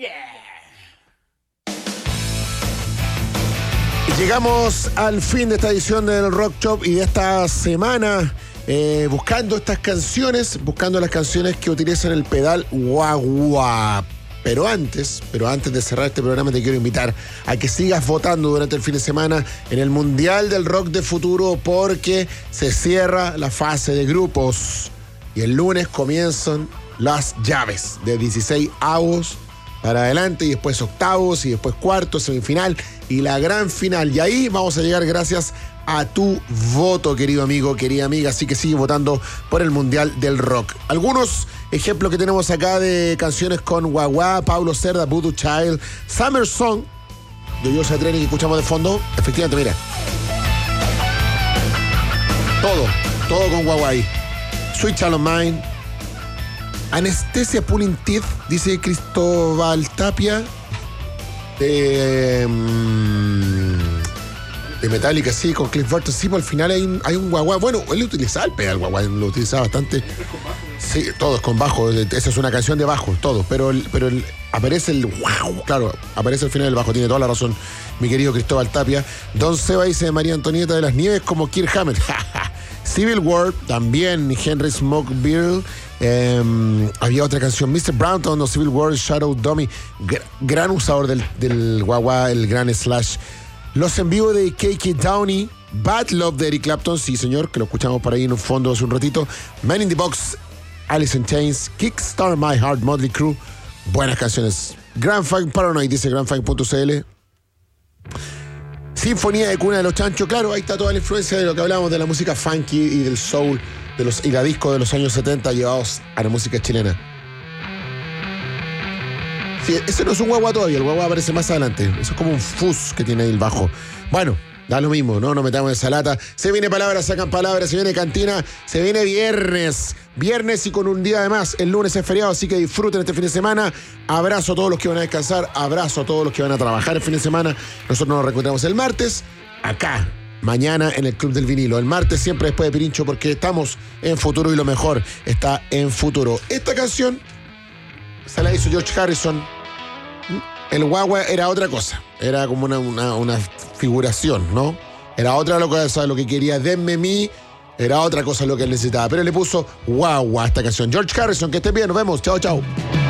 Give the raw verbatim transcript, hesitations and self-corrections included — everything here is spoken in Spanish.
Llegamos al fin de esta edición del Rock Shop y de esta semana eh, buscando estas canciones, buscando las canciones que utilizan el pedal wah-wah. Pero antes, pero antes de cerrar este programa te quiero invitar a que sigas votando durante el fin de semana en el Mundial del Rock de Futuro, porque se cierra la fase de grupos y el lunes comienzan las llaves de dieciséis avos para adelante y después octavos y después cuartos, semifinal y la gran final. Y ahí vamos a llegar gracias a tu voto, querido amigo, querida amiga. Así que sigue votando por el Mundial del Rock. Algunos ejemplos que tenemos acá de canciones con Guagua, Paulo Cerda, Voodoo Child, Summer Song, de Joshua Treni, que escuchamos de fondo. Efectivamente, mira. Todo, todo con Guagua ahí. Sweet Child of Mine. Anestesia Pulling Teeth, dice Cristóbal Tapia. De, de Metallica, sí, con Cliff Burton. Sí, por al final hay un, hay un guagua. Bueno, él utilizaba el pedal guagua, lo utilizaba bastante. Sí, todo es con bajo. Esa es una canción de bajo, todo. Pero, el, pero el, aparece el wow, claro, aparece al final el bajo. Tiene toda la razón, mi querido Cristóbal Tapia. Don Seba dice María Antonieta de las Nieves como Kirk Hammett. Civil War, también Henry Smoke Beer. Eh, había otra canción, mister Brownton o Civil War, Shadow Dummy. Gr- gran usador del, del guagua, el gran Slash. Los en vivo de K K Downey. Bad Love de Eric Clapton, sí señor, que lo escuchamos por ahí en un fondo hace un ratito. Man in the Box, Alice in Chains. Kickstart My Heart, Motley Crue. Buenas canciones. Grand Funk Paranoid, dice grand funk punto c l. Sinfonía de Cuna de los Chanchos. Claro, ahí está toda la influencia de lo que hablábamos de la música funky y del soul de los, y la disco de los años setenta llevados a la música chilena. Sí, ese no es un guagua todavía, el guagua aparece más adelante. Eso es como un fuzz que tiene ahí el bajo. Bueno, da lo mismo, no nos metamos en esa lata. Se viene palabras, sacan palabras, se viene cantina, se viene viernes. Viernes y con un día de más. El lunes es feriado, así que disfruten este fin de semana. Abrazo a todos los que van a descansar, abrazo a todos los que van a trabajar el fin de semana. Nosotros nos reencontramos el martes, acá, mañana en el Club del Vinilo. El martes siempre después de Pirincho, porque estamos en futuro y lo mejor está en futuro. Esta canción se la hizo George Harrison. El guagua era otra cosa, era como una, una, una figuración, ¿no? Era otra cosa lo que quería, denme mi, era otra cosa lo que él necesitaba, pero le puso guagua a esta canción. George Harrison, que esté bien, nos vemos, chao, chao.